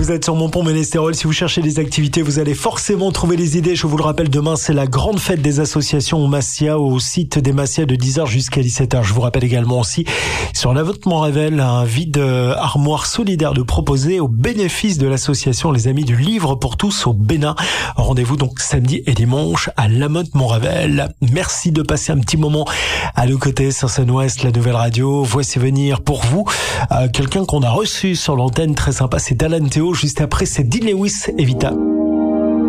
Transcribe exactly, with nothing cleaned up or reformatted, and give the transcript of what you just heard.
vous êtes sur Mon Pont Ménestérol, si vous cherchez des activités, vous allez forcément trouver des idées. Je vous le rappelle, demain, c'est la grande fête des associations au Massia, au site des Massia de dix heures jusqu'à dix-sept heures. Je vous rappelle également aussi, sur la Vote Montrével, un vide armoire solidaire de proposer au bénéfice de l'association Les Amis du Livre pour tous au Bénin. Rendez-vous donc samedi et dimanche à La Motte Montrével. Merci de passer un petit moment à nos côtés sur Sun-Ouest, la nouvelle radio. Voici venir pour vous euh, quelqu'un qu'on a reçu sur l'antenne, très sympa, c'est Alan Théo. Juste après, c'est Dean Lewis et Vita.